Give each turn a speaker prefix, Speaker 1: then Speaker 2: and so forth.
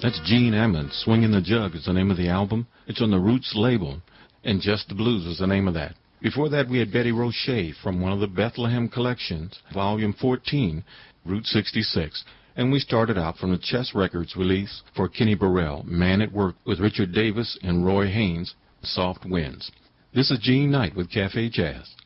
Speaker 1: That's Gene Ammons. Swingin' the Jug is the name of the album. It's on the Roots label. And Just the Blues is the name of that. Before that, we had Betty Roche from one of the Bethlehem collections, Volume 14, Route 66. And we started out from the Chess Records release for Kenny Burrell, Man at Work with Richard Davis and Roy Haynes, Soft Winds. This is Gene Knight with Cafe Jazz.